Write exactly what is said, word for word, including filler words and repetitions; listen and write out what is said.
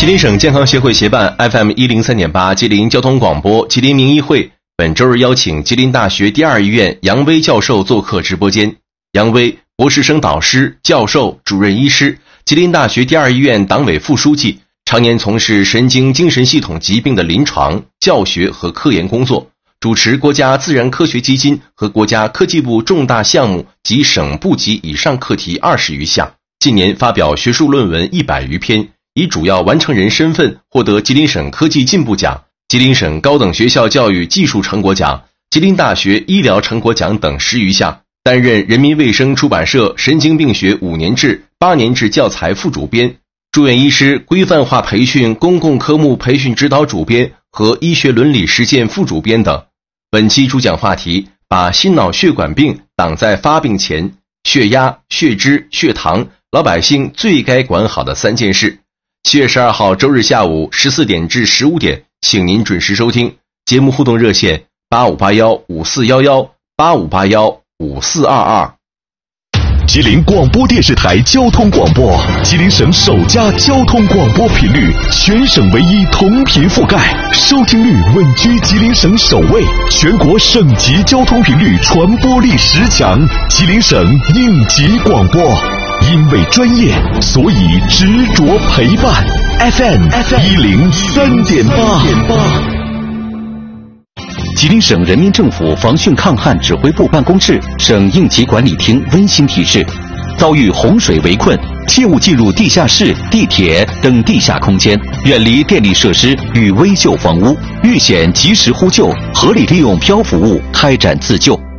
吉林省健康协会协办 F M 一零三点八 吉林交通广播吉林名医会本周日邀请吉林大学第二医院杨威教授做客直播间。杨威，博士生导师、教授、主任医师，吉林大学第二医院党委副书记，常年从事神经精神系统疾病的临床、教学和科研工作，主持国家自然科学基金和国家科技部重大项目及省部级以上课题二十余项。近年发表学术论文一百余篇，以主要完成人身份获得吉林省科技进步奖、吉林省高等学校教育技术成果奖、吉林大学医疗成果奖等十余项，担任人民卫生出版社神经病学五年制、八年制教材副主编，住院医师规范化培训公共科目培训指导主编和医学伦理实践副主编等。本期主讲话题：把心脑血管病挡在发病前，血压、血脂、血糖，老百姓最该管好的三件事。七月十二号周日下午十四点至十五点，请您准时收听。节目互动热线：八五八幺五四一一，八五八幺五四二二。 吉林广播电视台交通广播，吉林省首家交通广播频率，全省唯一同频覆盖，收听率稳居吉林省首位，全国省级交通频率传播力十强，吉林省应急广播。因为专业，所以执着陪伴。F M 一零三点八。吉林省人民政府防汛抗旱指挥部办公室、省应急管理厅温馨提示：遭遇洪水围困，切勿进入地下室、地铁等地下空间，远离电力设施与危旧房屋，遇险及时呼救，合理利用漂浮物开展自救。